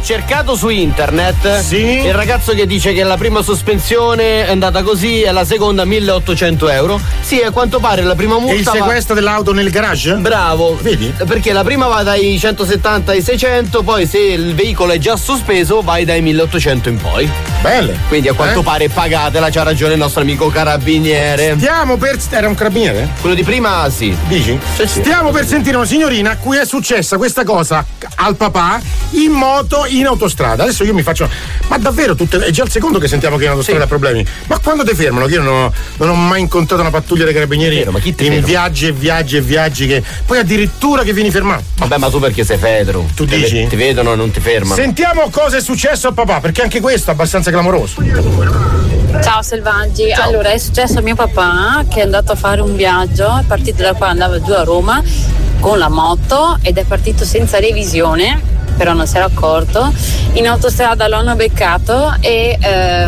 cercato su internet. Sì. Il ragazzo che dice che la prima sospensione è andata così e la seconda 1.800 euro. Sì, a quanto pare la prima multa. E il sequestro dell'auto nel garage? Bravo. Vedi? Perché la prima va dai 170 ai 600, poi se il veicolo è già sospeso vai dai 1.800 in poi. Belle. Quindi a quanto pare pagatela, c'ha ragione il nostro amico carabiniere. Era un carabiniere? Quello di prima sì. Dici? Sì. Stiamo per sentire una signorina a cui è successa questa cosa al papà in moto in autostrada. Adesso io mi faccio. Ma davvero è già il secondo che sentiamo che in autostrada ha problemi. Ma quando ti fermano? Che io non ho mai incontrato una pattuglia dei carabinieri in viaggi che. Poi addirittura che vieni fermato. Vabbè, ma tu perché sei Fedro? Tu dici? Ti vedono e non ti fermano. Sentiamo cosa è successo a papà, perché anche questo è abbastanza clamoroso. Ciao selvaggi, allora è successo a mio papà che è andato a fare un viaggio, è partito da qua, andava giù a Roma con la moto ed è partito senza revisione, però non si era accorto, in autostrada lo hanno beccato e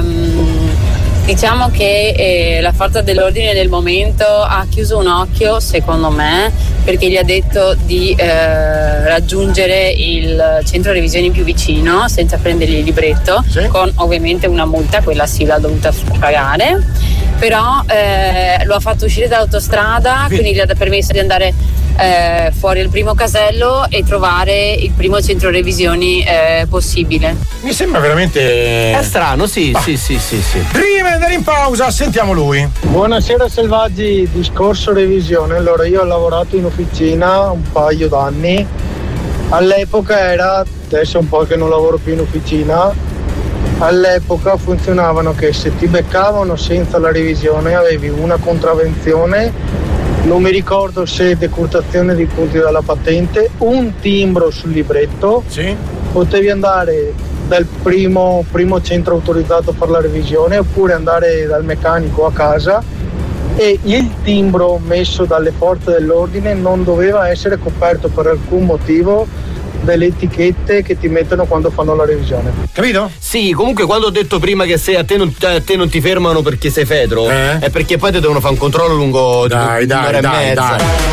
diciamo che la forza dell'ordine del momento ha chiuso un occhio, secondo me, perché gli ha detto di raggiungere il centro revisioni più vicino senza prendergli il libretto, con ovviamente una multa, quella sì l'ha dovuta pagare, però lo ha fatto uscire dall'autostrada, quindi gli ha permesso di andare fuori al primo casello e trovare il primo centro revisioni possibile. Mi sembra veramente. È strano, sì. Prima di andare in pausa, sentiamo lui. Buonasera selvaggi, discorso revisione. Allora, io ho lavorato in officina un paio d'anni. All'epoca adesso è un po' che non lavoro più in officina. All'epoca funzionavano che se ti beccavano senza la revisione avevi una contravvenzione, non mi ricordo se decurtazione di punti dalla patente, un timbro sul libretto, potevi andare dal primo centro autorizzato per la revisione oppure andare dal meccanico a casa, e il timbro messo dalle forze dell'ordine non doveva essere coperto per alcun motivo delle etichette che ti mettono quando fanno la revisione. Capito? Sì, comunque quando ho detto prima che se a te non ti fermano perché sei Fedro, è perché poi ti devono fare un controllo lungo un'ora e mezza.